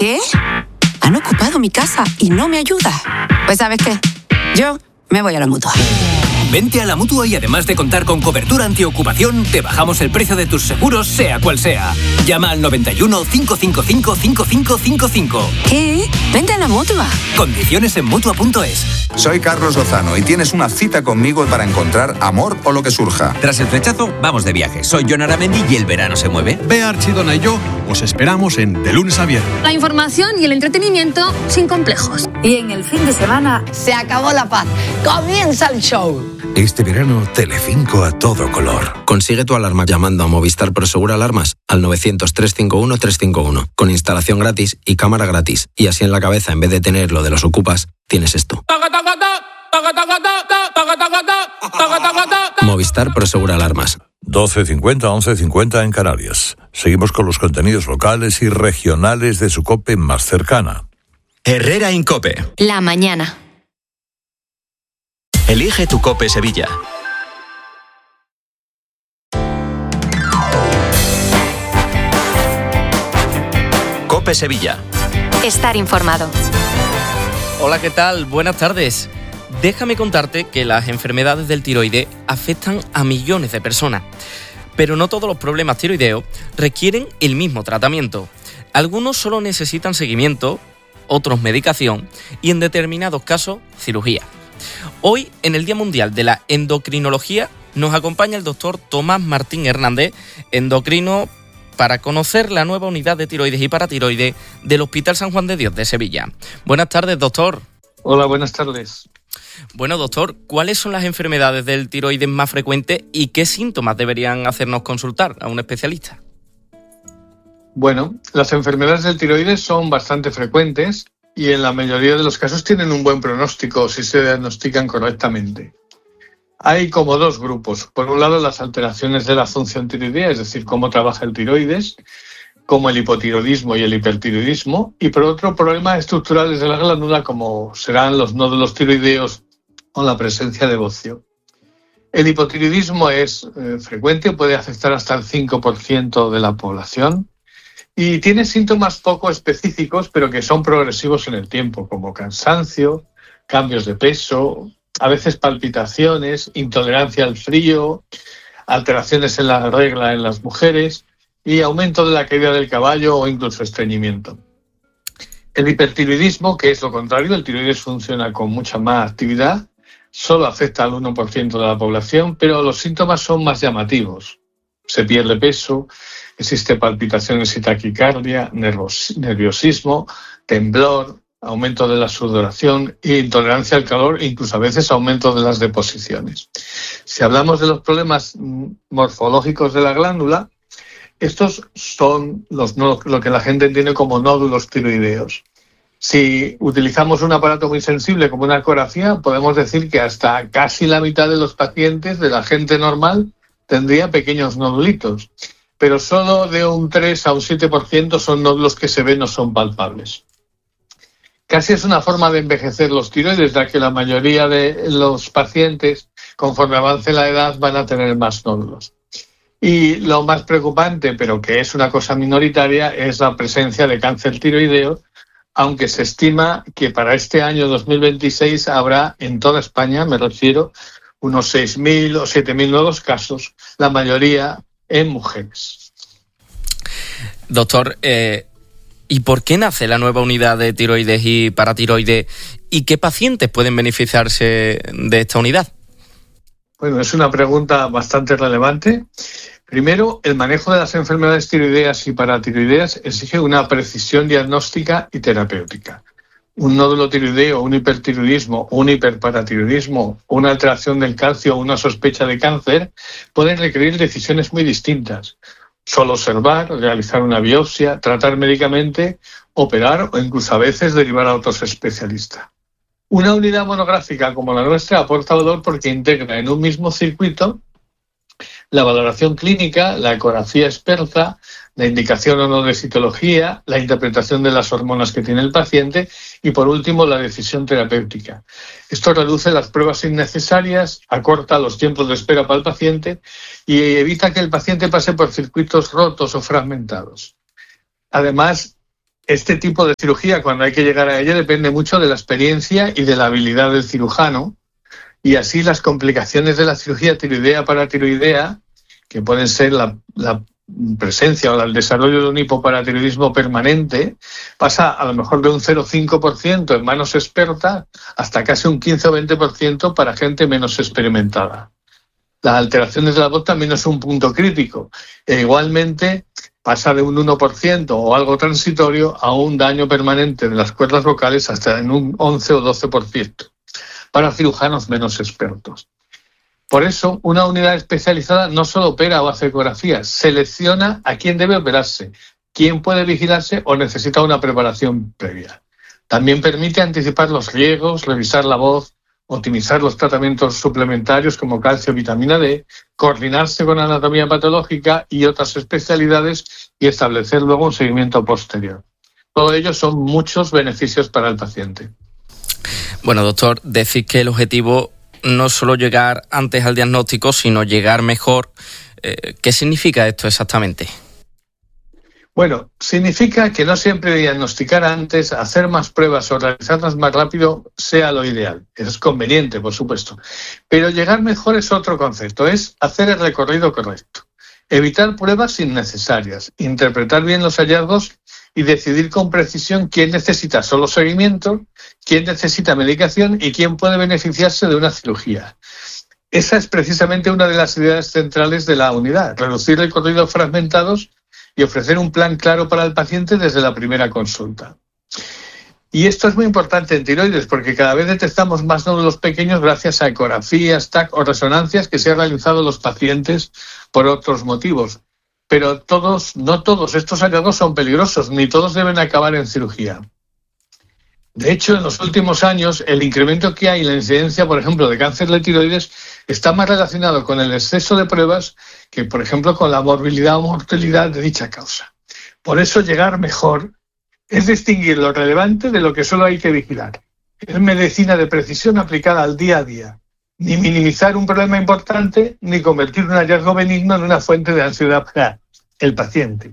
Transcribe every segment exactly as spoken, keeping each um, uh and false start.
¿Qué? Han ocupado mi casa y no me ayuda. Pues ¿sabes qué? Yo me voy a la Mutua. Vente a la Mutua y además de contar con cobertura antiocupación, te bajamos el precio de tus seguros, sea cual sea. Llama al noventa y uno, cinco cinco cinco, cinco cinco cinco cinco. ¿Qué? Vente a la Mutua. Condiciones en Mutua punto es. Soy Carlos Lozano y tienes una cita conmigo para encontrar amor o lo que surja. Tras el flechazo, vamos de viaje. Soy Jon Aramendi y el verano se mueve. Bea Archidona y yo os esperamos en De Lunes a Viernes. La información y el entretenimiento sin complejos. Y en el fin de semana se acabó la paz. Comienza el show. Este verano, Telecinco a todo color. Consigue tu alarma llamando a Movistar Prosegura Alarmas al novecientos, trescientos cincuenta y uno, trescientos cincuenta y uno, con instalación gratis y cámara gratis. Y así en la cabeza, en vez de tener lo de los ocupas, tienes esto. Movistar Prosegura Alarmas. doce cincuenta, once cincuenta en Canarias. Seguimos con los contenidos locales y regionales de su COPE más cercana. Herrera Incope. La mañana. Elige tu COPE Sevilla. COPE Sevilla. Estar informado. Hola, ¿qué tal? Buenas tardes. Déjame contarte que las enfermedades del tiroides afectan a millones de personas. Pero no todos los problemas tiroideos requieren el mismo tratamiento. Algunos solo necesitan seguimiento, otros medicación y en determinados casos cirugía. Hoy, en el Día Mundial de la Endocrinología, nos acompaña el doctor Tomás Martín Hernández, endocrino, para conocer la nueva unidad de tiroides y paratiroides del Hospital San Juan de Dios de Sevilla. Buenas tardes, doctor. Hola, buenas tardes. Bueno, doctor, ¿cuáles son las enfermedades del tiroides más frecuentes y qué síntomas deberían hacernos consultar a un especialista? Bueno, las enfermedades del tiroides son bastante frecuentes y en la mayoría de los casos tienen un buen pronóstico si se diagnostican correctamente. Hay como dos grupos. Por un lado, las alteraciones de la función tiroidea, es decir, cómo trabaja el tiroides, como el hipotiroidismo y el hipertiroidismo, y por otro, problemas estructurales de la glándula, como serán los nódulos tiroideos o la presencia de bocio. El hipotiroidismo es eh, frecuente, puede afectar hasta el cinco por ciento de la población, y tiene síntomas poco específicos, pero que son progresivos en el tiempo, como cansancio, cambios de peso, a veces palpitaciones, intolerancia al frío, alteraciones en la regla en las mujeres y aumento de la caída del caballo o incluso estreñimiento. El hipertiroidismo, que es lo contrario, el tiroides funciona con mucha más actividad, solo afecta al uno por ciento de la población, pero los síntomas son más llamativos. Se pierde peso, existe palpitaciones y taquicardia, nervos, nerviosismo, temblor, aumento de la sudoración e intolerancia al calor, incluso a veces aumento de las deposiciones. Si hablamos de los problemas morfológicos de la glándula, estos son los, lo que la gente entiende como nódulos tiroideos. Si utilizamos un aparato muy sensible como una ecografía, podemos decir que hasta casi la mitad de los pacientes de la gente normal tendría pequeños nodulitos, pero solo de un tres a un siete por ciento son nódulos que se ven o son palpables. Casi es una forma de envejecer los tiroides, ya que la mayoría de los pacientes, conforme avance la edad, van a tener más nódulos. Y lo más preocupante, pero que es una cosa minoritaria, es la presencia de cáncer tiroideo, aunque se estima que para este año dos mil veintiséis habrá en toda España, me refiero, unos seis mil o siete mil nuevos casos, la mayoría en mujeres. Doctor, eh, ¿y por qué nace la nueva unidad de tiroides y paratiroides? ¿Y qué pacientes pueden beneficiarse de esta unidad? Bueno, es una pregunta bastante relevante. Primero, el manejo de las enfermedades tiroideas y paratiroideas exige una precisión diagnóstica y terapéutica. Un nódulo tiroideo, un hipertiroidismo, un hiperparatiroidismo, una alteración del calcio o una sospecha de cáncer pueden requerir decisiones muy distintas. Solo observar, realizar una biopsia, tratar médicamente, operar o incluso a veces derivar a otros especialistas. Una unidad monográfica como la nuestra aporta valor porque integra en un mismo circuito la valoración clínica, la ecografía experta, la indicación o no de citología, la interpretación de las hormonas que tiene el paciente y, por último, la decisión terapéutica. Esto reduce las pruebas innecesarias, acorta los tiempos de espera para el paciente y evita que el paciente pase por circuitos rotos o fragmentados. Además, este tipo de cirugía, cuando hay que llegar a ella, depende mucho de la experiencia y de la habilidad del cirujano, y así las complicaciones de la cirugía tiroidea paratiroidea, que pueden ser la, la presencia o el desarrollo de un hipoparatiroidismo permanente, pasa a lo mejor de un cero coma cinco por ciento en manos expertas hasta casi un quince o veinte por ciento para gente menos experimentada. Las alteraciones de la voz también es un punto crítico, e igualmente pasa de un uno por ciento o algo transitorio a un daño permanente de las cuerdas vocales hasta en un once o doce por ciento para cirujanos menos expertos. Por eso, una unidad especializada no solo opera o hace ecografías, selecciona a quién debe operarse, quién puede vigilarse o necesita una preparación previa. También permite anticipar los riesgos, revisar la voz, optimizar los tratamientos suplementarios como calcio, vitamina D, coordinarse con anatomía patológica y otras especialidades y establecer luego un seguimiento posterior. Todo ello son muchos beneficios para el paciente. Bueno, doctor, decir que el objetivo no es solo llegar antes al diagnóstico, sino llegar mejor. Eh, ¿Qué significa esto exactamente? Bueno, significa que no siempre diagnosticar antes, hacer más pruebas o realizarlas más rápido sea lo ideal. Eso es conveniente, por supuesto. Pero llegar mejor es otro concepto, es hacer el recorrido correcto. Evitar pruebas innecesarias, interpretar bien los hallazgos y decidir con precisión quién necesita solo seguimiento, quién necesita medicación y quién puede beneficiarse de una cirugía. Esa es precisamente una de las ideas centrales de la unidad, reducir recorridos fragmentados y ofrecer un plan claro para el paciente desde la primera consulta. Y esto es muy importante en tiroides porque cada vez detectamos más nódulos pequeños gracias a ecografías, T A C o resonancias que se han realizado los pacientes por otros motivos. Pero todos, no todos estos hallazgos son peligrosos, ni todos deben acabar en cirugía. De hecho, en los últimos años, el incremento que hay en la incidencia, por ejemplo, de cáncer de tiroides está más relacionado con el exceso de pruebas que, por ejemplo, con la morbilidad o mortalidad de dicha causa. Por eso, llegar mejor es distinguir lo relevante de lo que solo hay que vigilar. Es medicina de precisión aplicada al día a día. Ni minimizar un problema importante, ni convertir un hallazgo benigno en una fuente de ansiedad para el paciente.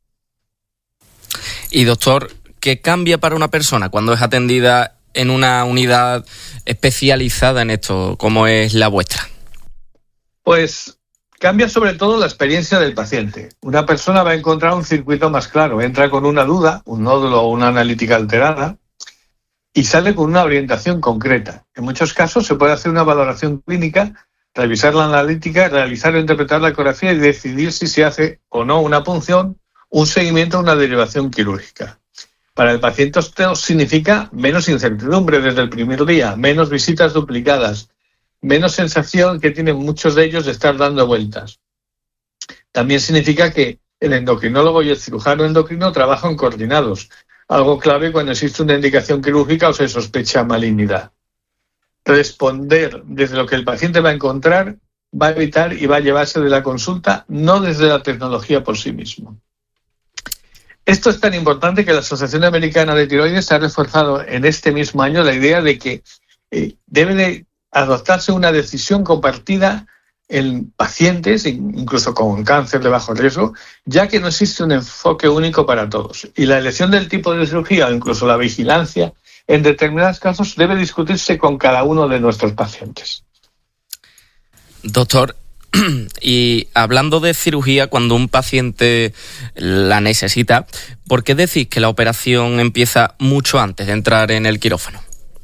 Y doctor, ¿qué cambia para una persona cuando es atendida en una unidad especializada en esto, como es la vuestra? Pues cambia sobre todo la experiencia del paciente. Una persona va a encontrar un circuito más claro, entra con una duda, un nódulo o una analítica alterada, y sale con una orientación concreta. En muchos casos se puede hacer una valoración clínica, revisar la analítica, realizar o interpretar la ecografía y decidir si se hace o no una punción, un seguimiento o una derivación quirúrgica. Para el paciente esto significa menos incertidumbre desde el primer día, menos visitas duplicadas, menos sensación que tienen muchos de ellos de estar dando vueltas. También significa que el endocrinólogo y el cirujano endocrino trabajan coordinados, algo clave cuando existe una indicación quirúrgica o se sospecha malignidad. Responder desde lo que el paciente va a encontrar va a evitar y va a llevarse de la consulta, no desde la tecnología por sí mismo. Esto es tan importante que la Asociación Americana de Tiroides ha reforzado en este mismo año la idea de que eh, debe de adoptarse una decisión compartida en pacientes, incluso con cáncer de bajo riesgo, ya que no existe un enfoque único para todos. Y la elección del tipo de cirugía o incluso la vigilancia en determinados casos debe discutirse con cada uno de nuestros pacientes. Doctor, y hablando de cirugía, cuando un paciente la necesita, ¿por qué decís que la operación empieza mucho antes de entrar en el quirófano?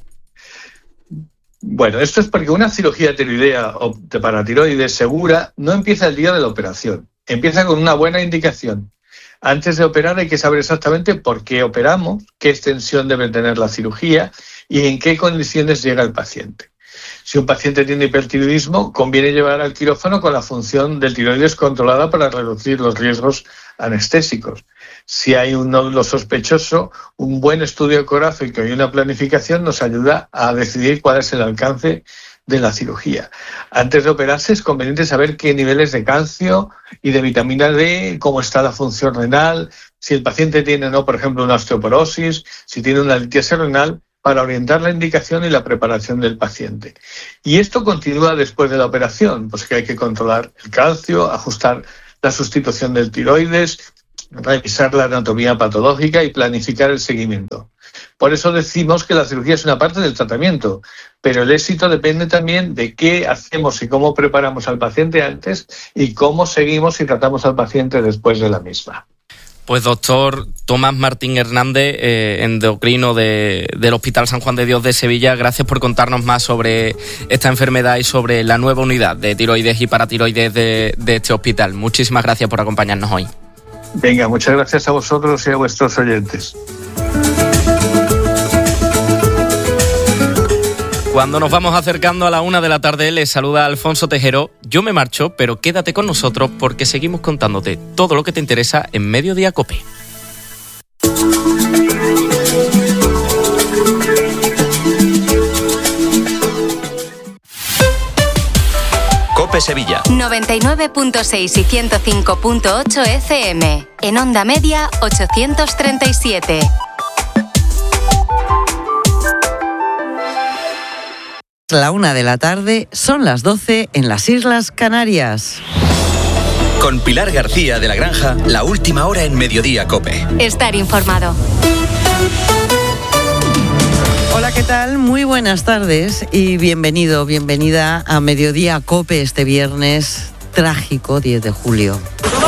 Bueno, esto es porque una cirugía tiroidea o de paratiroides segura no empieza el día de la operación. Empieza con una buena indicación. Antes de operar hay que saber exactamente por qué operamos, qué extensión debe tener la cirugía y en qué condiciones llega el paciente. Si un paciente tiene hipertiroidismo, conviene llevar al quirófano con la función del tiroides controlada para reducir los riesgos anestésicos. Si hay un nódulo sospechoso, un buen estudio ecográfico y una planificación nos ayuda a decidir cuál es el alcance de la cirugía. Antes de operarse es conveniente saber qué niveles de calcio y de vitamina D, cómo está la función renal, si el paciente tiene o no, por ejemplo, una osteoporosis, si tiene una litiasis renal, para orientar la indicación y la preparación del paciente. Y esto continúa después de la operación, pues que hay que controlar el calcio, ajustar la sustitución del tiroides, revisar la anatomía patológica y planificar el seguimiento. Por eso decimos que la cirugía es una parte del tratamiento, pero el éxito depende también de qué hacemos y cómo preparamos al paciente antes y cómo seguimos y tratamos al paciente después de la misma. Pues doctor Tomás Martín Hernández, eh, endocrino de, del Hospital San Juan de Dios de Sevilla, gracias por contarnos más sobre esta enfermedad y sobre la nueva unidad de tiroides y paratiroides de, de este hospital. Muchísimas gracias por acompañarnos hoy. Venga, muchas gracias a vosotros y a vuestros oyentes. Cuando nos vamos acercando a la una de la tarde, les saluda Alfonso Tejero. Yo me marcho, pero quédate con nosotros porque seguimos contándote todo lo que te interesa en Mediodía COPE. COPE Sevilla. noventa y nueve punto seis y ciento cinco punto ocho F M. En onda media, ochocientos treinta y siete. La una de la tarde, son las doce en las Islas Canarias. Con Pilar García de la Granja, la última hora en Mediodía COPE. Estar informado. Hola, ¿qué tal? Muy buenas tardes y bienvenido, bienvenida a Mediodía COPE este viernes trágico diez de julio.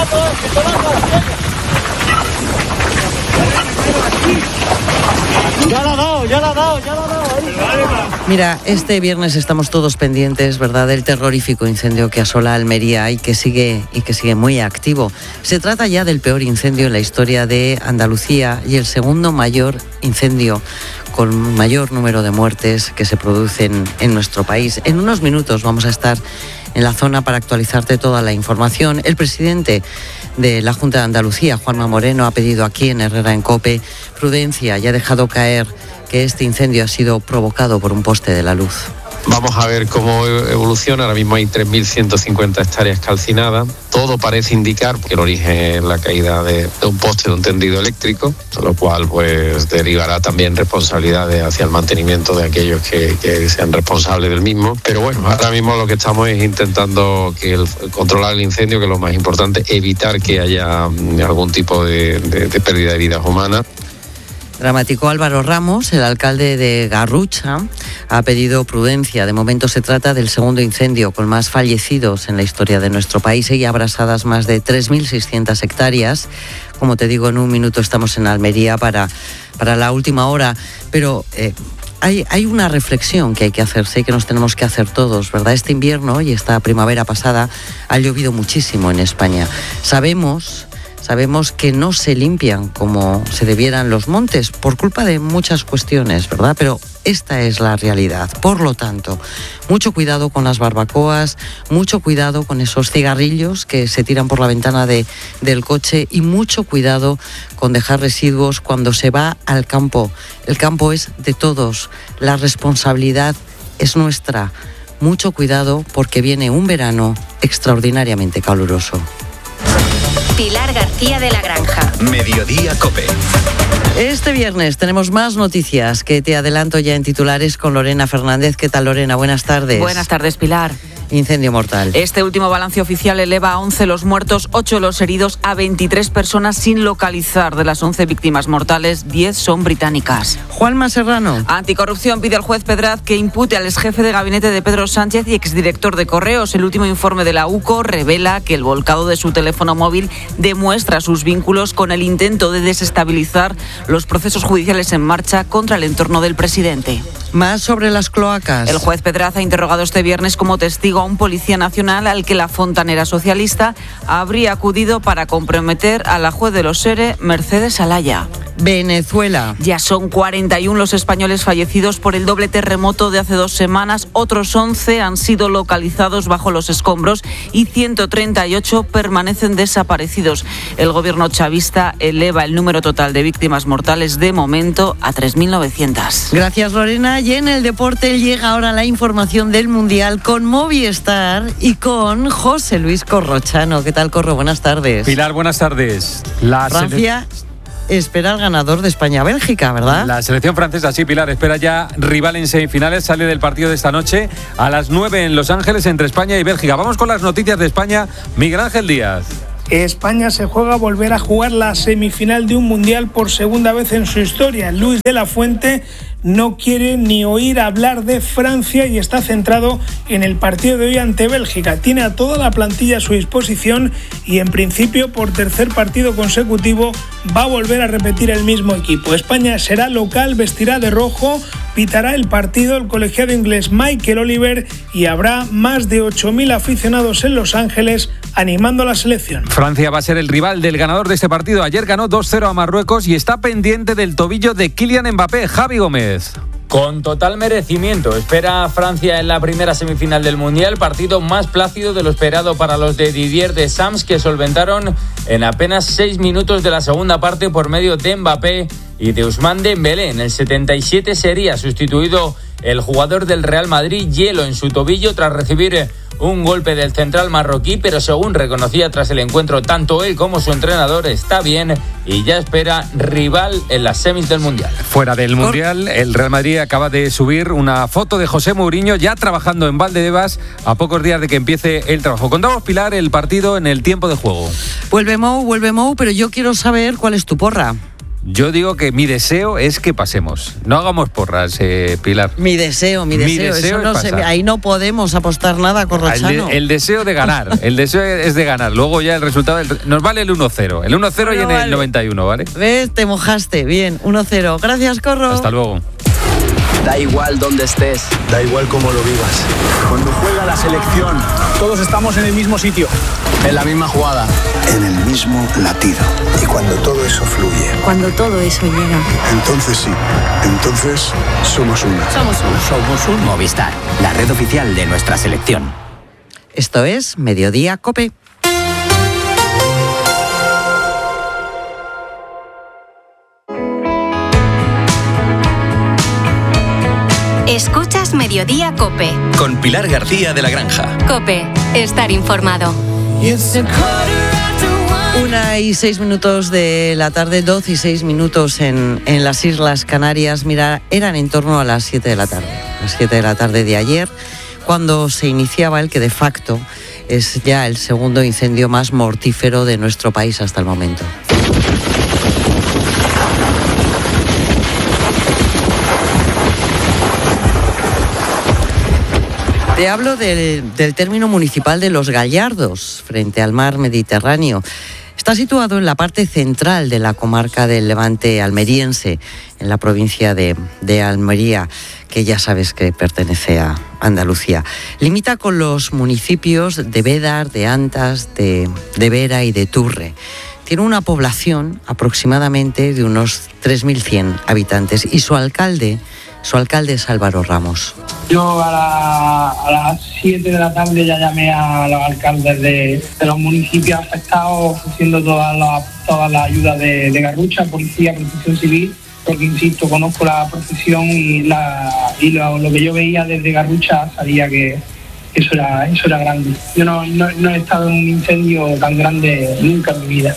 Ya la ha dado, ya la ha dado, ya la ha dado. Mira, este viernes estamos todos pendientes, ¿verdad?, del terrorífico incendio que asola Almería y que sigue y que sigue muy activo. Se trata ya del peor incendio en la historia de Andalucía y el segundo mayor incendio con mayor número de muertes que se producen en nuestro país. En unos minutos vamos a estar en la zona para actualizarte toda la información. El presidente de la Junta de Andalucía, Juanma Moreno, ha pedido aquí en Herrera en COPE prudencia y ha dejado caer que este incendio ha sido provocado por un poste de la luz. Vamos a ver cómo evoluciona. Ahora mismo hay tres mil ciento cincuenta hectáreas calcinadas. Todo parece indicar que el origen es la caída de, de un poste de un tendido eléctrico, lo cual pues derivará también responsabilidades hacia el mantenimiento de aquellos que, que sean responsables del mismo. Pero bueno, ahora mismo lo que estamos es intentando que el, controlar el incendio, que es lo más importante, evitar que haya algún tipo de, de, de pérdida de vidas humanas. Dramático. Álvaro Ramos, el alcalde de Garrucha, ha pedido prudencia. De momento se trata del segundo incendio con más fallecidos en la historia de nuestro país y abrasadas más de tres mil seiscientas hectáreas. Como te digo, en un minuto estamos en Almería para, para la última hora. Pero eh, hay, hay una reflexión que hay que hacerse y que nos tenemos que hacer todos, ¿verdad? Este invierno y esta primavera pasada ha llovido muchísimo en España. Sabemos... Sabemos que no se limpian como se debieran los montes por culpa de muchas cuestiones, ¿verdad? Pero esta es la realidad. Por lo tanto, mucho cuidado con las barbacoas, mucho cuidado con esos cigarrillos que se tiran por la ventana de, del coche y mucho cuidado con dejar residuos cuando se va al campo. El campo es de todos, la responsabilidad es nuestra. Mucho cuidado porque viene un verano extraordinariamente caluroso. Pilar García de la Granja. Mediodía COPE. Este viernes tenemos más noticias que te adelanto ya en titulares con Lorena Fernández. ¿Qué tal, Lorena? Buenas tardes. Buenas tardes, Pilar. Incendio mortal. Este último balance oficial eleva a once los muertos, ocho los heridos, a veintitrés personas sin localizar. De las once víctimas mortales, diez son británicas. Juanma Serrano. Anticorrupción pide al juez Pedraz que impute al exjefe de gabinete de Pedro Sánchez y exdirector de Correos. El último informe de la U C O revela que el volcado de su teléfono móvil demuestra sus vínculos con el intento de desestabilizar los procesos judiciales en marcha contra el entorno del presidente. Más sobre las cloacas. El juez Pedraz ha interrogado este viernes como testigo a un policía nacional al que la fontanera socialista habría acudido para comprometer a la juez de los S E R E, Mercedes Alaya. Venezuela. Ya son cuarenta y uno los españoles fallecidos por el doble terremoto de hace dos semanas. Otros once han sido localizados bajo los escombros y ciento treinta y ocho permanecen desaparecidos. El gobierno chavista eleva el número total de víctimas mortales de momento a tres mil novecientas. Gracias, Lorena. Y en el deporte llega ahora la información del Mundial con Movistar y con José Luis Corrochano. ¿Qué tal, Corro? Buenas tardes. Pilar, buenas tardes. La Francia espera al ganador de España-Bélgica, ¿verdad? La selección francesa, sí, Pilar, espera ya rival en semifinales. Sale del partido de esta noche a las nueve en Los Ángeles entre España y Bélgica. Vamos con las noticias de España. Miguel Ángel Díaz. España se juega a volver a jugar la semifinal de un mundial por segunda vez en su historia. Luis de la Fuente no quiere ni oír hablar de Francia y está centrado en el partido de hoy ante Bélgica. Tiene a toda la plantilla a su disposición y en principio por tercer partido consecutivo va a volver a repetir el mismo equipo. España será local, vestirá de rojo, pitará el partido el colegiado inglés Michael Oliver y habrá más de ocho mil aficionados en Los Ángeles animando a la selección. Francia va a ser el rival del ganador de este partido. Ayer ganó dos cero a Marruecos y está pendiente del tobillo de Kylian Mbappé. Javi Gómez. Con total merecimiento, espera a Francia en la primera semifinal del Mundial, partido más plácido de lo esperado para los de Didier Deschamps, que solventaron en apenas seis minutos de la segunda parte por medio de Mbappé y de Ousmane Dembélé. En el setenta y siete sería sustituido el jugador del Real Madrid, hielo en su tobillo tras recibir un golpe del central marroquí, pero según reconocía tras el encuentro tanto él como su entrenador, está bien y ya espera rival en las semis del Mundial. Fuera del Mundial, el Real Madrid acaba de subir una foto de José Mourinho ya trabajando en Valdebebas a pocos días de que empiece el trabajo. Contamos, Pilar, el partido en el tiempo de juego. Vuelve Mou, vuelve Mou, pero yo quiero saber cuál es tu porra. Yo digo que mi deseo es que pasemos. No hagamos porras, eh, Pilar. Mi deseo, mi deseo. Mi deseo Eso no se, ahí no podemos apostar nada, Corrochano. El, de, el deseo de ganar. El deseo es de ganar. Luego ya el resultado... Del, nos vale el uno cero. El uno cero bueno, y en vale. el noventa y uno, ¿vale? ¿Ves? Te mojaste. Bien, uno cero. Gracias, Corro. Hasta luego. Da igual dónde estés. Da igual cómo lo vivas. Cuando juega la selección, todos estamos en el mismo sitio. En la misma jugada. En el mismo latido. Y cuando todo eso fluye. Cuando todo eso llega. Entonces sí. Entonces somos uno. Somos uno. Somos uno. Movistar, la red oficial de nuestra selección. Esto es Mediodía COPE. Escuchas Mediodía COPE. Con Pilar García de la Granja. COPE, estar informado. Una y seis minutos de la tarde, doce y seis minutos en, en las Islas Canarias. Mira, eran en torno a las siete de la tarde. Las siete de la tarde de ayer, cuando se iniciaba el que de facto es ya el segundo incendio más mortífero de nuestro país hasta el momento. Te hablo del, del término municipal de Los Gallardos, frente al mar Mediterráneo. Está situado en la parte central de la comarca del Levante almeriense, en la provincia de, de Almería, que ya sabes que pertenece a Andalucía. Limita con los municipios de Bédar, de Antas, de, de Vera y de Turre. Tiene una población aproximadamente de unos tres mil cien habitantes y su alcalde, su alcalde es Álvaro Ramos. Yo a, la, a las siete de la tarde ya llamé a los alcaldes de, de los municipios afectados, ofreciendo toda la, toda la ayuda de, de Garrucha, policía, protección civil, porque insisto, conozco la profesión y, la, y lo, lo que yo veía desde Garrucha sabía que eso era, eso era grande. Yo no, no, no he estado en un incendio tan grande nunca en mi vida.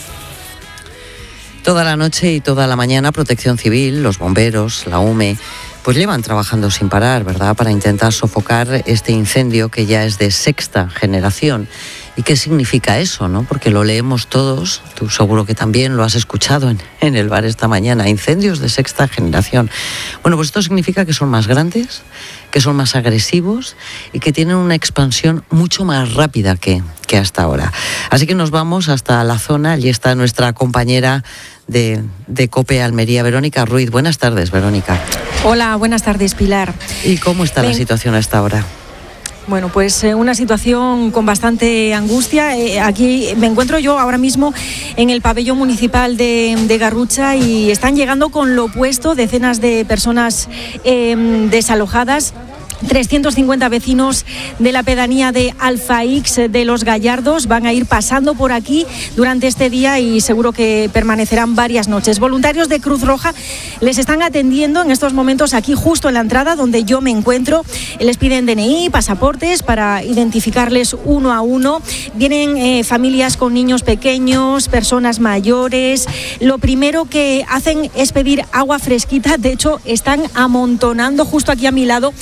Toda la noche y toda la mañana Protección Civil, los bomberos, la U M E, pues llevan trabajando sin parar, ¿verdad?, para intentar sofocar este incendio que ya es de sexta generación. ¿Y qué significa eso, no? Porque lo leemos todos, tú seguro que también lo has escuchado en, en el bar esta mañana, incendios de sexta generación. Bueno, pues esto significa que son más grandes, que son más agresivos y que tienen una expansión mucho más rápida que, que hasta ahora. Así que nos vamos hasta la zona, allí está nuestra compañera de, de COPE Almería, Verónica Ruiz. Buenas tardes, Verónica. Hola, buenas tardes, Pilar. ¿Y cómo está Ven. la situación a esta hora? Bueno, pues eh, una situación con bastante angustia. Eh, aquí me encuentro yo ahora mismo en el pabellón municipal de, de Garrucha y están llegando con lo opuesto decenas de personas eh, desalojadas. trescientos cincuenta vecinos de la pedanía de Alfaix de Los Gallardos van a ir pasando por aquí durante este día y seguro que permanecerán varias noches. Voluntarios de Cruz Roja les están atendiendo en estos momentos aquí justo en la entrada donde yo me encuentro. Les piden D N I, pasaportes para identificarles uno a uno. Vienen eh, familias con niños pequeños, personas mayores. Lo primero que hacen es pedir agua fresquita. De hecho, están amontonando justo aquí a mi lado voluntarios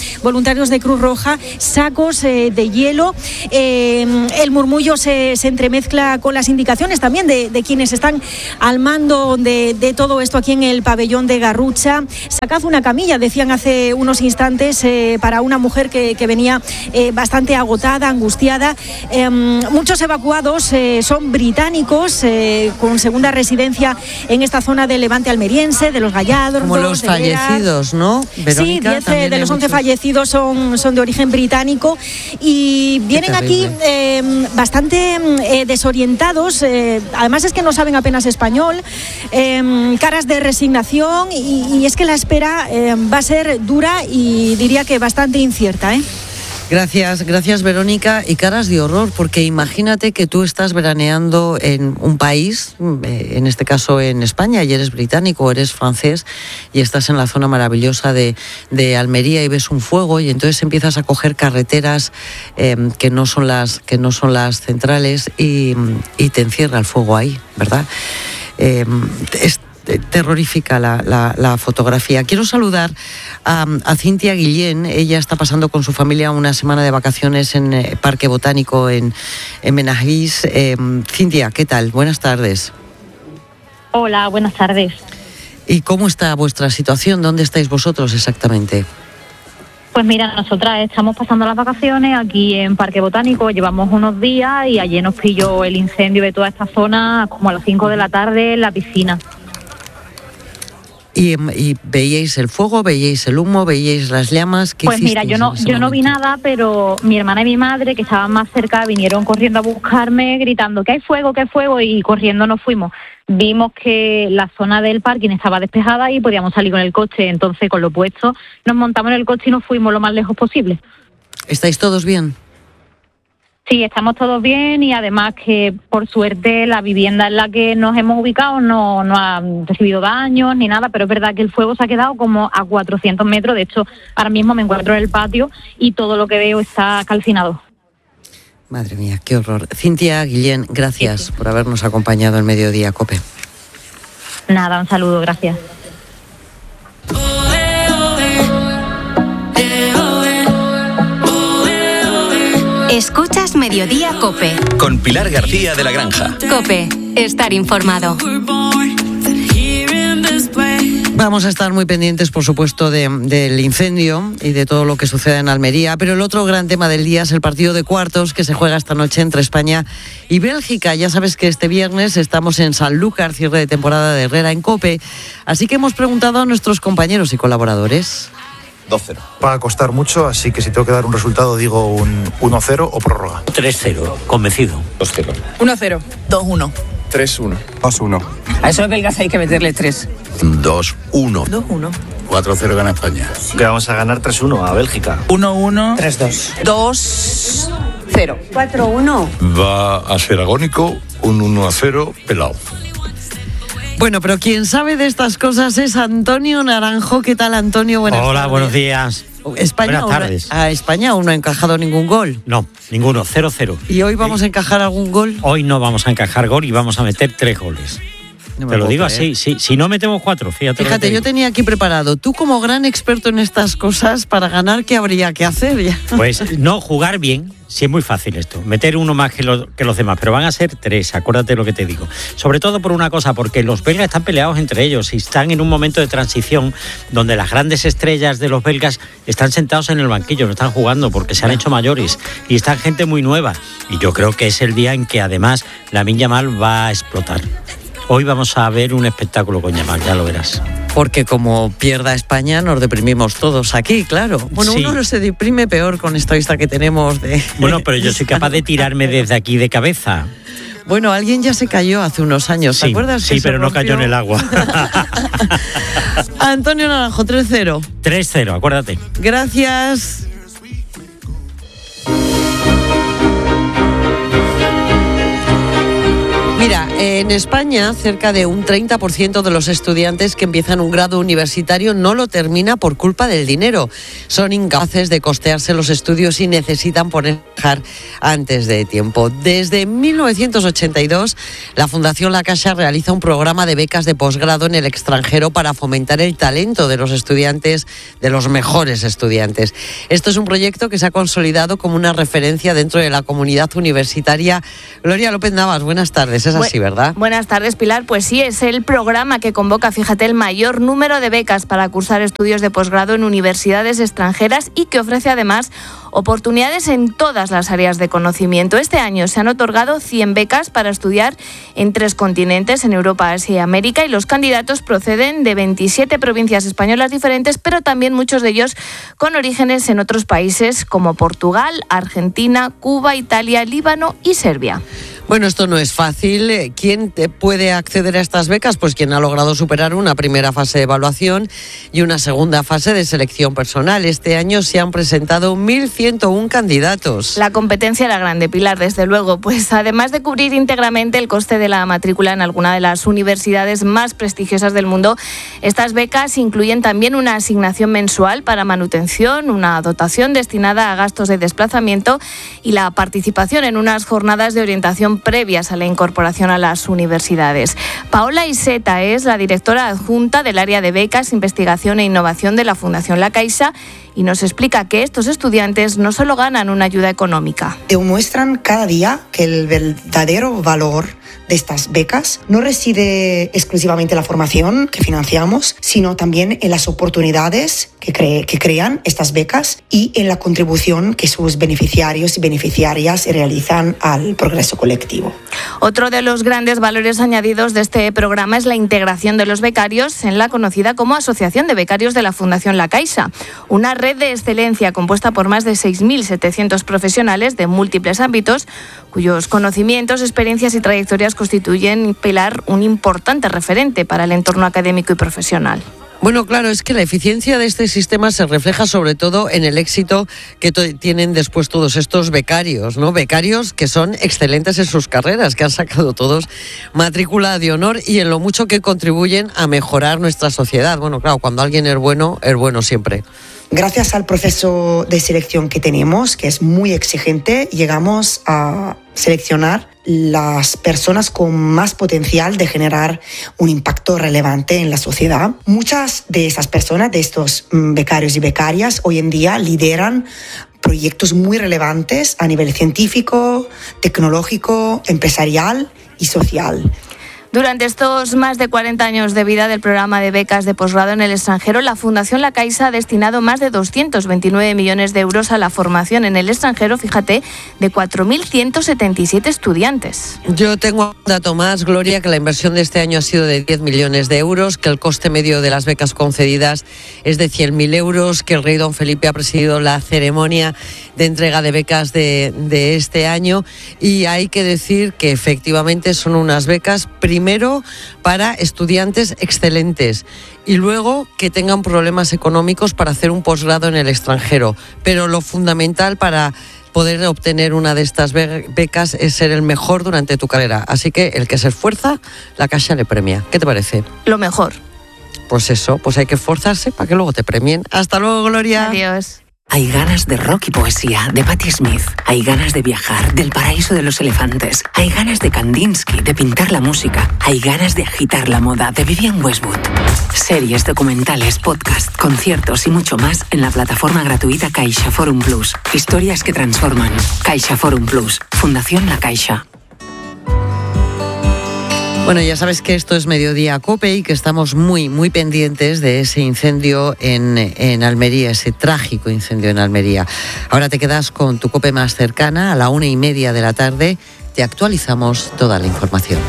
voluntarios de Cruz Roja, sacos eh, de hielo. Eh, el murmullo se, se entremezcla con las indicaciones también de, de quienes están al mando de, de todo esto aquí en el pabellón de Garrucha. Sacad una camilla, decían hace unos instantes, eh, para una mujer que, que venía eh, bastante agotada, angustiada. Eh, muchos evacuados eh, son británicos, eh, con segunda residencia en esta zona del Levante almeriense, de los Gallardos. Como los fallecidos, ¿no? Verónica, sí, diez de los once muchos... fallecidos son, son de origen británico y vienen aquí eh, bastante eh, desorientados. Eh, además es que no saben apenas español, eh, caras de resignación y, y es que la espera eh, va a ser dura y diría que bastante incierta, ¿eh? Gracias, gracias Verónica. Y caras de horror, porque imagínate que tú estás veraneando en un país, en este caso en España, y eres británico o eres francés, y estás en la zona maravillosa de, de Almería y ves un fuego y entonces empiezas a coger carreteras eh, que no son las, que no son las centrales y, y te encierra el fuego ahí, ¿verdad? Eh, es, terrorífica la, la, la fotografía. Quiero saludar a, a Cintia Guillén. Ella está pasando con su familia una semana de vacaciones en eh, Parque Botánico en, en Benajís. Eh, Cintia, ¿qué tal? Buenas tardes. Hola, buenas tardes. ¿Y cómo está vuestra situación? ¿Dónde estáis vosotros exactamente? Pues mira, nosotras estamos pasando las vacaciones aquí en Parque Botánico, llevamos unos días y ayer nos pilló el incendio de toda esta zona como a las cinco de la tarde en la piscina. ¿Y, y veíais el fuego, veíais el humo, veíais las llamas? ¿Qué pues mira, yo no yo no vi nada, pero mi hermana y mi madre, que estaban más cerca, vinieron corriendo a buscarme, gritando que hay fuego, que hay fuego, y corriendo nos fuimos. Vimos que la zona del parking estaba despejada y podíamos salir con el coche, entonces con lo puesto nos montamos en el coche y nos fuimos lo más lejos posible. ¿Estáis todos bien? Sí, estamos todos bien y además que por suerte la vivienda en la que nos hemos ubicado no, no ha recibido daños ni nada, pero es verdad que el fuego se ha quedado como a cuatrocientos metros. De hecho, ahora mismo me encuentro en el patio y todo lo que veo está calcinado. Madre mía, qué horror. Cintia Guillén, gracias sí, sí. por habernos acompañado en Mediodía COPE. Nada, un saludo, gracias. Escuchas Mediodía COPE. Con Pilar García de la Granja. COPE, estar informado. Vamos a estar muy pendientes, por supuesto, de, del incendio y de todo lo que suceda en Almería, pero el otro gran tema del día es el partido de cuartos que se juega esta noche entre España y Bélgica. Ya sabes que este viernes estamos en Sanlúcar, cierre de temporada de Herrera en COPE, así que hemos preguntado a nuestros compañeros y colaboradores. dos cero. Va a costar mucho, así que si tengo que dar un resultado digo un uno cero o prórroga. tres cero, convencido. dos cero. uno cero. dos uno. tres uno. dos uno. A esos belgas hay que meterle tres. dos uno. dos uno. cuatro cero gana España. Que vamos a ganar tres uno a Bélgica. uno uno. tres dos. dos cero. cuatro uno. Va a ser agónico, un uno a cero pelado. Bueno, pero quien sabe de estas cosas es Antonio Naranjo. ¿Qué tal, Antonio? Buenas Hola, tardes. buenos días. España Buenas tardes. A España aún no ha encajado ningún gol. No, ninguno, cero cero. ¿Y hoy vamos a encajar algún gol? Hoy no vamos a encajar gol y vamos a meter tres goles. No Te lo digo creer. así, sí. Si no metemos cuatro, fíjate. Fíjate, yo tenía aquí preparado. Tú, como gran experto en estas cosas, para ganar, ¿qué habría que hacer ya? Pues no, jugar bien. Sí, es muy fácil esto. Meter uno más que, lo, que los demás, pero van a ser tres, acuérdate lo que te digo. Sobre todo por una cosa, porque los belgas están peleados entre ellos y están en un momento de transición donde las grandes estrellas de los belgas están sentados en el banquillo, no están jugando porque se han hecho mayores y están gente muy nueva. Y yo creo que es el día en que además Lamine Yamal va a explotar. Hoy vamos a ver un espectáculo con Yamal, ya lo verás. Porque como pierda España nos deprimimos todos aquí, claro. Bueno, sí. Uno se deprime peor con esta vista que tenemos de... Bueno, pero yo soy capaz de tirarme desde aquí de cabeza. Bueno, alguien ya se cayó hace unos años, ¿te sí, acuerdas? Sí, que pero no cayó en el agua. Antonio Naranjo, tres cero. tres cero, acuérdate. Gracias. Mira, en España cerca de un treinta por ciento de los estudiantes que empiezan un grado universitario no lo termina por culpa del dinero. Son incapaces de costearse los estudios y necesitan poner antes de tiempo. Desde mil novecientos ochenta y dos, la Fundación La Caixa realiza un programa de becas de posgrado en el extranjero para fomentar el talento de los estudiantes, de los mejores estudiantes. Esto es un proyecto que se ha consolidado como una referencia dentro de la comunidad universitaria. Gloria López Navas, buenas tardes. Es así, ¿verdad? Buenas tardes, Pilar. Pues sí, es el programa que convoca, fíjate, el mayor número de becas para cursar estudios de posgrado en universidades extranjeras y que ofrece además oportunidades en todas las áreas de conocimiento. Este año se han otorgado cien becas para estudiar en tres continentes, en Europa, Asia y América, y los candidatos proceden de veintisiete provincias españolas diferentes, pero también muchos de ellos con orígenes en otros países como Portugal, Argentina, Cuba, Italia, Líbano y Serbia. Bueno, esto no es fácil. ¿Quién puede acceder a estas becas? Pues quien ha logrado superar una primera fase de evaluación y una segunda fase de selección personal. Este año se han presentado mil ciento uno candidatos. La competencia era grande, Pilar, desde luego. Pues además de cubrir íntegramente el coste de la matrícula en alguna de las universidades más prestigiosas del mundo, estas becas incluyen también una asignación mensual para manutención, una dotación destinada a gastos de desplazamiento y la participación en unas jornadas de orientación previas a la incorporación a las universidades. Paola Iseta es la directora adjunta del área de becas, investigación e innovación de la Fundación La Caixa y nos explica que estos estudiantes no solo ganan una ayuda económica. Demuestran cada día que el verdadero valor de estas becas no reside exclusivamente en la formación que financiamos, sino también en las oportunidades que, cre- que crean estas becas y en la contribución que sus beneficiarios y beneficiarias realizan al progreso colectivo. Otro de los grandes valores añadidos de este programa es la integración de los becarios en la conocida como Asociación de Becarios de la Fundación La Caixa, una red de excelencia compuesta por más de seis mil setecientos profesionales de múltiples ámbitos, cuyos conocimientos, experiencias y trayectorias constituyen, Pilar, un importante referente para el entorno académico y profesional. Bueno, claro, es que la eficiencia de este sistema se refleja sobre todo en el éxito que to- tienen después todos estos becarios, ¿no? Becarios que son excelentes en sus carreras, que han sacado todos matrícula de honor y en lo mucho que contribuyen a mejorar nuestra sociedad. Bueno, claro, cuando alguien es bueno, es bueno siempre. Gracias al proceso de selección que tenemos, que es muy exigente, llegamos a seleccionar las personas con más potencial de generar un impacto relevante en la sociedad. Muchas de esas personas, de estos becarios y becarias, hoy en día lideran proyectos muy relevantes a nivel científico, tecnológico, empresarial y social. Durante estos más de cuarenta años de vida del programa de becas de posgrado en el extranjero, la Fundación La Caixa ha destinado más de doscientos veintinueve millones de euros a la formación en el extranjero, fíjate, de cuatro mil ciento setenta y siete estudiantes. Yo tengo un dato más, Gloria, que la inversión de este año ha sido de diez millones de euros, que el coste medio de las becas concedidas es de cien mil euros, que el rey don Felipe ha presidido la ceremonia de entrega de becas de, de este año y hay que decir que efectivamente son unas becas primero para estudiantes excelentes y luego que tengan problemas económicos para hacer un posgrado en el extranjero. Pero lo fundamental para poder obtener una de estas becas es ser el mejor durante tu carrera. Así que el que se esfuerza, la Caixa le premia. ¿Qué te parece? Lo mejor. Pues eso, pues hay que esforzarse para que luego te premien. Hasta luego, Gloria. Adiós. Hay ganas de rock y poesía, de Patti Smith. Hay ganas de viajar, del paraíso de los elefantes. Hay ganas de Kandinsky, de pintar la música. Hay ganas de agitar la moda, de Vivienne Westwood. Series, documentales, podcast, conciertos y mucho más en la plataforma gratuita Caixa Forum Plus. Historias que transforman. Caixa Forum Plus. Fundación La Caixa. Bueno, ya sabes que esto es Mediodía COPE y que estamos muy, muy pendientes de ese incendio en, en Almería, ese trágico incendio en Almería. Ahora te quedas con tu COPE más cercana, a la una y media de la tarde, te actualizamos toda la información.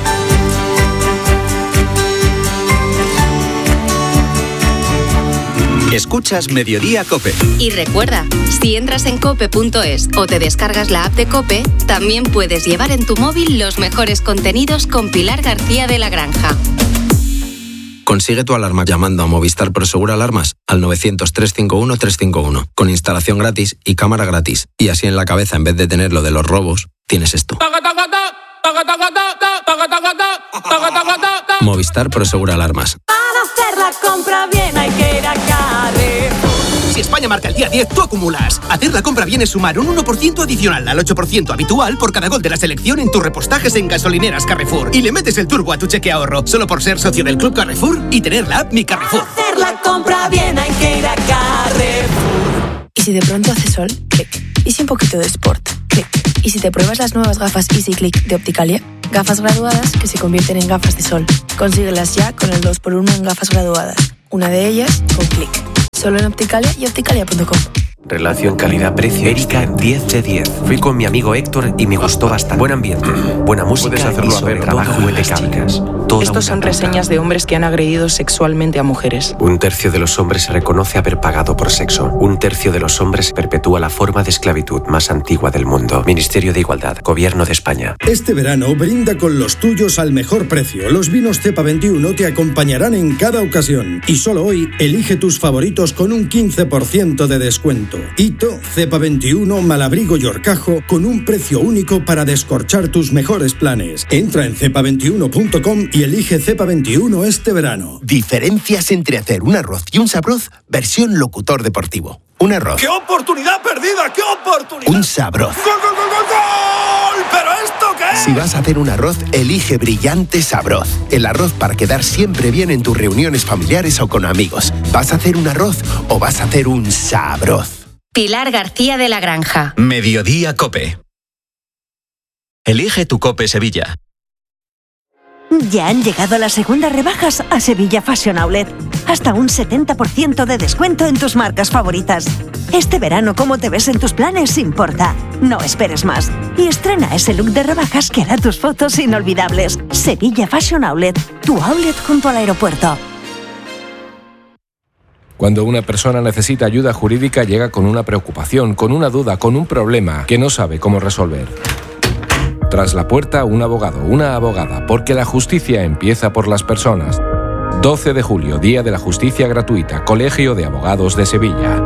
Escuchas Mediodía COPE. Y recuerda, si entras en cope punto es o te descargas la app de COPE, también puedes llevar en tu móvil los mejores contenidos con Pilar García de la Granja. Consigue tu alarma llamando a Movistar Prosegur Alarmas al novecientos, trescientos cincuenta y uno, trescientos cincuenta y uno, con instalación gratis y cámara gratis. Y así en la cabeza, en vez de tener lo de los robos, tienes esto. Movistar Prosegura Alarmas. Para hacer la compra bien hay que ir a Carrefour. Si España marca el día diez, tú acumulas. Hacer la compra bien es sumar un uno por ciento adicional al ocho por ciento habitual por cada gol de la selección en tus repostajes en gasolineras Carrefour. Y le metes el turbo a tu cheque ahorro, solo por ser socio del Club Carrefour y tener la app Mi Carrefour. Para hacer la compra bien hay que ir a Carrefour. ¿Y si de pronto hace sol? Clic. ¿Y si un poquito de sport? Clic. ¿Y si te pruebas las nuevas gafas Easy Click de Opticalia? Gafas graduadas que se convierten en gafas de sol. Consíguelas ya con el dos por uno en gafas graduadas. Una de ellas con Clic. Solo en Opticalia y opticalia punto com. Relación calidad-precio. Erika, diez de diez. Fui con mi amigo Héctor y me gustó bastante. Buen ambiente, buena música y sobre trabajo impecable. Estos son reseñas de hombres que han agredido sexualmente a mujeres. Un tercio de los hombres reconoce haber pagado por sexo. Un tercio de los hombres perpetúa la forma de esclavitud más antigua del mundo. Ministerio de Igualdad, Gobierno de España. Este verano brinda con los tuyos al mejor precio. Los vinos Cepa veintiuno te acompañarán en cada ocasión. Y solo hoy elige tus favoritos con un quince por ciento de descuento. Hito, Cepa veintiuno, Malabrigo y Horcajo con un precio único para descorchar tus mejores planes. Entra en cepa veintiuno punto com y elige Cepa veintiuno este verano. Diferencias entre hacer un arroz y un sabroz versión locutor deportivo. Un arroz. ¡Qué oportunidad perdida! ¡Qué oportunidad! Un sabroz. ¡Gol, gol, gol, gol, gol! ¿Pero esto qué es? Si vas a hacer un arroz, elige Brillante Sabroz. El arroz para quedar siempre bien en tus reuniones familiares o con amigos. ¿Vas a hacer un arroz o vas a hacer un sabroz? Pilar García de la Granja. Mediodía Cope. Elige tu Cope Sevilla. Ya han llegado las segundas rebajas a Sevilla Fashion Outlet. Hasta un setenta por ciento de descuento en tus marcas favoritas. Este verano, cómo te ves en tus planes importa. No esperes más. Y estrena ese look de rebajas que hará tus fotos inolvidables. Sevilla Fashion Outlet, tu outlet junto al aeropuerto. Cuando una persona necesita ayuda jurídica, llega con una preocupación, con una duda, con un problema que no sabe cómo resolver. Tras la puerta, un abogado, una abogada, porque la justicia empieza por las personas. doce de julio, Día de la Justicia Gratuita, Colegio de Abogados de Sevilla.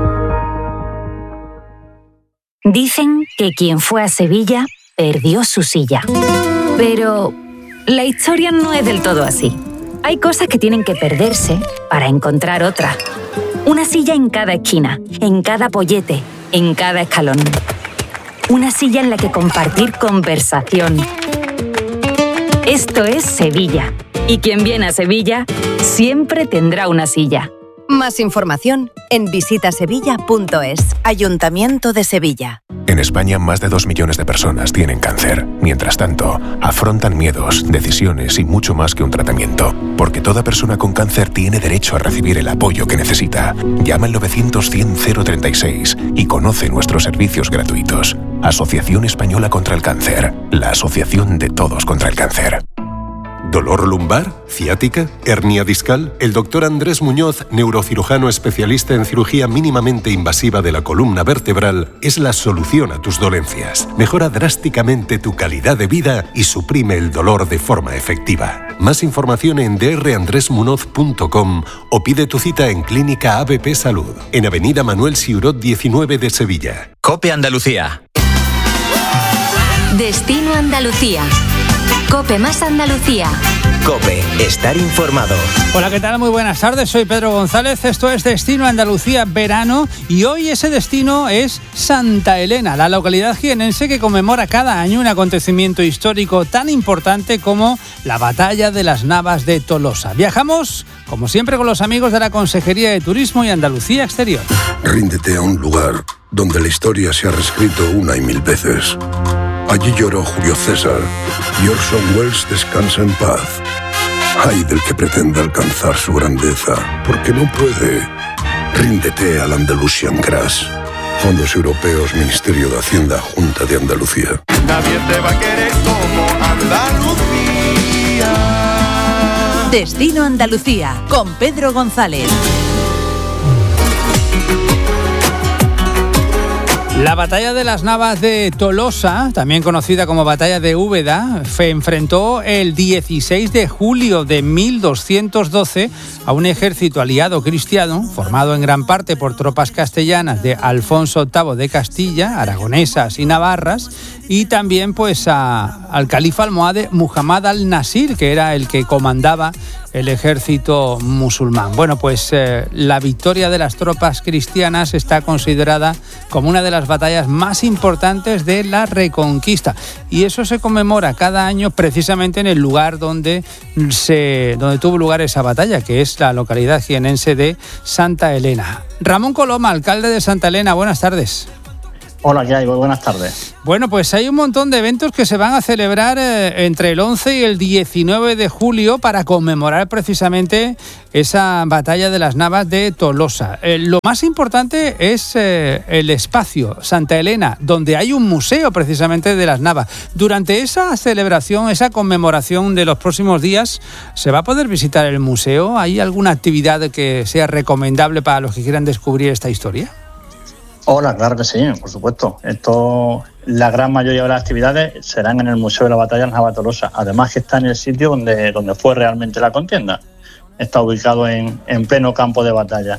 Dicen que quien fue a Sevilla perdió su silla. Pero la historia no es del todo así. Hay cosas que tienen que perderse para encontrar otra. Una silla en cada esquina, en cada pollete, en cada escalón. Una silla en la que compartir conversación. Esto es Sevilla. Y quien viene a Sevilla siempre tendrá una silla. Más información en visita sevilla punto es. Ayuntamiento de Sevilla. En España, más de dos millones de personas tienen cáncer. Mientras tanto, afrontan miedos, decisiones y mucho más que un tratamiento. Porque toda persona con cáncer tiene derecho a recibir el apoyo que necesita. Llama al novecientos cien cero treinta y seis y conoce nuestros servicios gratuitos. Asociación Española contra el Cáncer. La asociación de todos contra el cáncer. ¿Dolor lumbar? ¿Ciática? ¿Hernia discal? El doctor Andrés Muñoz, neurocirujano especialista en cirugía mínimamente invasiva de la columna vertebral, es la solución a tus dolencias. Mejora drásticamente tu calidad de vida y suprime el dolor de forma efectiva. Más información en d r andres munoz punto com o pide tu cita en Clínica A B P Salud, en Avenida Manuel Siurot diecinueve de Sevilla. Cope Andalucía. Destino Andalucía. Cope más Andalucía. Cope, estar informado. Hola, ¿qué tal? Muy buenas tardes, soy Pedro González, esto es Destino Andalucía Verano y hoy ese destino es Santa Elena, la localidad jienense que conmemora cada año un acontecimiento histórico tan importante como la Batalla de las Navas de Tolosa. Viajamos, como siempre, con los amigos de la Consejería de Turismo y Andalucía Exterior. Ríndete a un lugar donde la historia se ha reescrito una y mil veces. Allí lloró Julio César y Orson Welles descansa en paz. Ay del que pretenda alcanzar su grandeza, porque no puede. Ríndete al Andalusian Crash. Fondos Europeos, Ministerio de Hacienda, Junta de Andalucía. Nadie te va a querer como Andalucía. Destino Andalucía, con Pedro González. La batalla de las Navas de Tolosa, también conocida como batalla de Úbeda, se enfrentó el dieciséis de julio de mil doscientos doce a un ejército aliado cristiano formado en gran parte por tropas castellanas de Alfonso octavo de Castilla, aragonesas y navarras, y también pues a, al califa almohade Muhammad al-Nasir, que era el que comandaba el ejército musulmán. Bueno, pues eh, la victoria de las tropas cristianas está considerada como una de las batallas más importantes de la Reconquista, y eso se conmemora cada año precisamente en el lugar donde se donde tuvo lugar esa batalla, que es la localidad jienense de Santa Elena. Ramón Coloma, alcalde de Santa Elena, buenas tardes. Hola, ¿qué hay? Buenas tardes. Bueno, pues hay un montón de eventos que se van a celebrar eh, entre el once y el diecinueve de julio para conmemorar precisamente esa batalla de las Navas de Tolosa. Eh, lo más importante es eh, el espacio, Santa Elena, donde hay un museo precisamente de las Navas. Durante esa celebración, esa conmemoración de los próximos días, ¿se va a poder visitar el museo? ¿Hay alguna actividad que sea recomendable para los que quieran descubrir esta historia? Hola, claro que sí, por supuesto. Esto, la gran mayoría de las actividades serán en el Museo de la Batalla de las Navas de Tolosa. Además que está en el sitio donde, donde fue realmente la contienda. Está ubicado en, en pleno campo de batalla.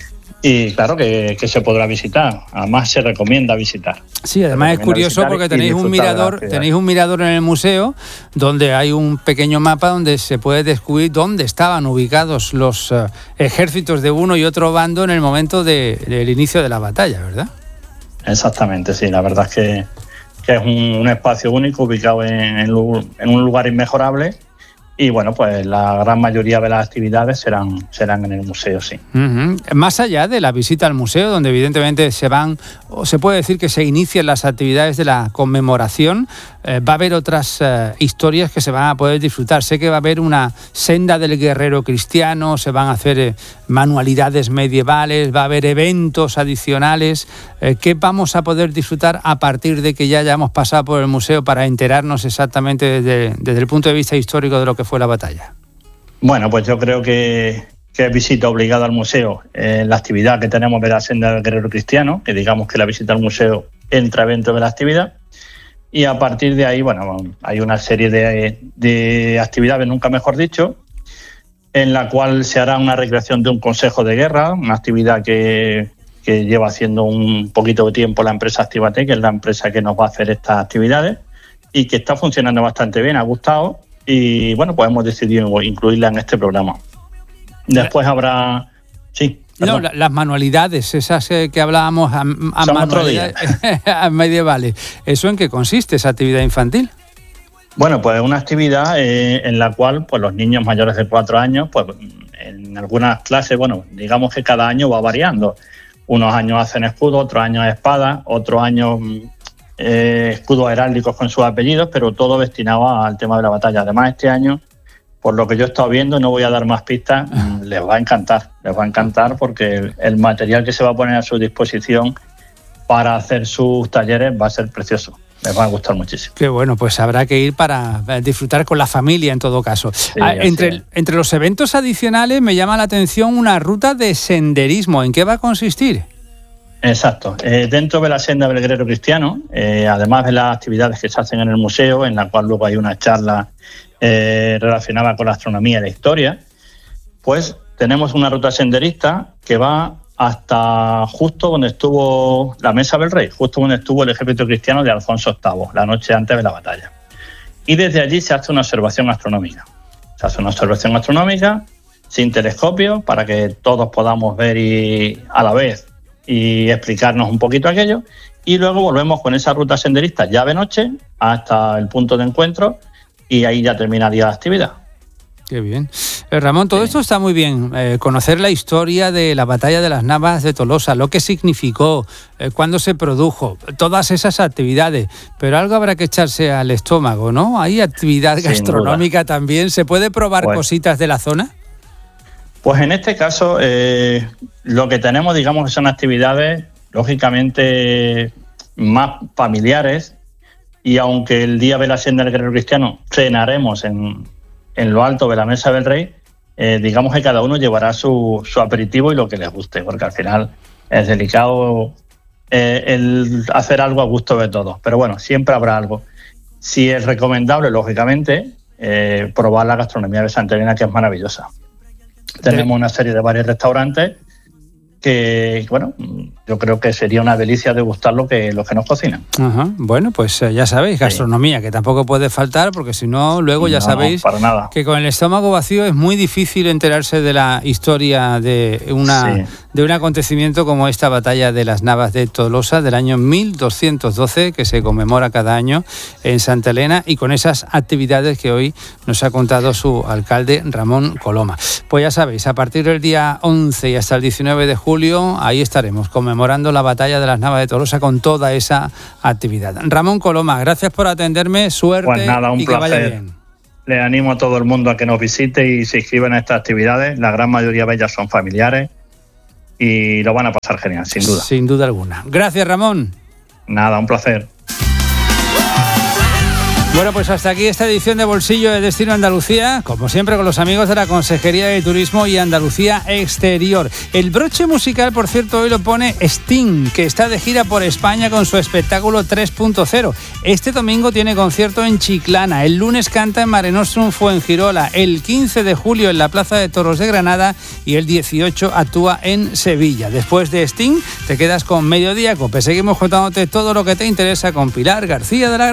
Y claro que, que se podrá visitar. Además se recomienda visitar. Sí, además es curioso porque tenéis un mirador, tenéis un mirador en el museo donde hay un pequeño mapa donde se puede descubrir dónde estaban ubicados los uh, ejércitos de uno y otro bando en el momento de, del inicio de la batalla, ¿verdad? Exactamente, sí. La verdad es que, que es un, un espacio único ubicado en, en, en un lugar inmejorable. Y bueno, pues la gran mayoría de las actividades serán, serán en el museo, sí. Uh-huh. Más allá de la visita al museo, donde evidentemente se van, o se puede decir que se inician las actividades de la conmemoración, eh, va a haber otras eh, historias que se van a poder disfrutar. Sé que va a haber una senda del guerrero cristiano, se van a hacer eh, manualidades medievales, va a haber eventos adicionales. Eh, ¿Qué vamos a poder disfrutar a partir de que ya hayamos pasado por el museo para enterarnos exactamente desde, desde el punto de vista histórico de lo que fue la batalla? Bueno, pues yo creo que, que es visita obligada al museo. Eh, la actividad que tenemos de la senda del guerrero cristiano, que digamos que la visita al museo entra dentro de la actividad, y a partir de ahí, bueno, hay una serie de, de actividades, nunca mejor dicho, en la cual se hará una recreación de un consejo de guerra, una actividad que, que lleva haciendo un poquito de tiempo la empresa Activate, que es la empresa que nos va a hacer estas actividades, y que está funcionando bastante bien, ha gustado. Y bueno, pues hemos decidido incluirla en este programa. Después habrá... Sí, no, la, las manualidades, esas eh, que hablábamos a, a manualidades medievales. ¿Eso en qué consiste, esa actividad infantil? Bueno, pues es una actividad eh, en la cual pues los niños mayores de cuatro años, pues en algunas clases, bueno, digamos que cada año va variando. Unos años hacen escudo, otros años espadas, otros años... Eh, escudos heráldicos con sus apellidos, pero todo destinado al tema de la batalla. Además, este año, por lo que yo he estado viendo, no voy a dar más pistas, les va a encantar, les va a encantar porque el material que se va a poner a su disposición para hacer sus talleres va a ser precioso. Les va a gustar muchísimo. Qué bueno, pues habrá que ir para disfrutar con la familia en todo caso. Sí, ah, entre, entre los eventos adicionales me llama la atención una ruta de senderismo. ¿En qué va a consistir? Exacto. Eh, dentro de la senda del guerrero cristiano, eh, además de las actividades que se hacen en el museo, en la cual luego hay una charla eh, relacionada con la astronomía y la historia, pues tenemos una ruta senderista que va hasta justo donde estuvo la Mesa del Rey, justo donde estuvo el ejército cristiano de Alfonso octavo, la noche antes de la batalla. Y desde allí se hace una observación astronómica. Se hace una observación astronómica sin telescopio para que todos podamos ver y a la vez y explicarnos un poquito aquello, y luego volvemos con esa ruta senderista ya de noche hasta el punto de encuentro y ahí ya terminaría la actividad. Qué bien. Eh, Ramón, todo sí. Esto está muy bien. Eh, conocer la historia de la batalla de las Navas de Tolosa, lo que significó, eh, cuándo se produjo, todas esas actividades, pero algo habrá que echarse al estómago, ¿no? ¿Hay actividad Sin gastronómica duda. También? ¿Se puede probar pues, cositas de la zona? Pues en este caso, eh, lo que tenemos, digamos, que son actividades, lógicamente, más familiares, y aunque el día de la senda del guerrero cristiano cenaremos en, en lo alto de la Mesa del Rey, eh, digamos que cada uno llevará su, su aperitivo y lo que les guste, porque al final es delicado eh, el hacer algo a gusto de todos. Pero bueno, siempre habrá algo. Sí es recomendable, lógicamente, eh, probar la gastronomía de Santa Elena, que es maravillosa. Tenemos una serie de varios restaurantes que, bueno, yo creo que sería una delicia degustar lo que, lo que nos cocinan. Ajá. Bueno, pues eh, ya sabéis, gastronomía, sí, que tampoco puede faltar, porque si no, luego ya no, sabéis para nada. que con el estómago vacío es muy difícil enterarse de la historia de una... Sí. de un acontecimiento como esta batalla de las Navas de Tolosa del año mil doscientos doce, que se conmemora cada año en Santa Elena, y con esas actividades que hoy nos ha contado su alcalde Ramón Coloma. Pues ya sabéis, a partir del día once y hasta el diecinueve de julio, ahí estaremos conmemorando la batalla de las Navas de Tolosa con toda esa actividad. Ramón Coloma, gracias por atenderme, suerte pues nada, un y que placer. vaya bien. Le animo a todo el mundo a que nos visite y se inscriban a estas actividades. La gran mayoría de ellas son familiares y lo van a pasar genial, sin duda. Sin duda alguna. Gracias, Ramón. Nada, un placer. Bueno, pues hasta aquí esta edición de Bolsillo de Destino Andalucía, como siempre con los amigos de la Consejería de Turismo y Andalucía Exterior. El broche musical, por cierto, hoy lo pone Sting, que está de gira por España con su espectáculo tres punto cero. Este domingo tiene concierto en Chiclana, el lunes canta en Mare Nostrum Fuengirola, el quince de julio en la Plaza de Toros de Granada y el dieciocho actúa en Sevilla. Después de Sting te quedas con Mediodía Cope. Seguimos contándote todo lo que te interesa con Pilar García de la Granja.